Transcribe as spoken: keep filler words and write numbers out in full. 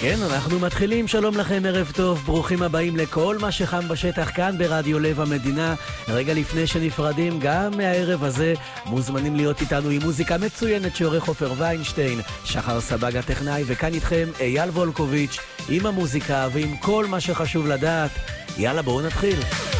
כן, אנחנו מתחילים, שלום לכם, ערב טוב, ברוכים הבאים לכל מה שחם בשטח כאן ברדיו לב המדינה. רגע לפני שנפרדים גם מהערב הזה, מוזמנים להיות איתנו עם מוזיקה מצוינת שעורך עופר ויינשטיין, שחר סבג הטכנאי, וכאן איתכם אייל וולקוביץ' עם המוזיקה ועם כל מה שחשוב לדעת. יאללה, בואו נתחיל.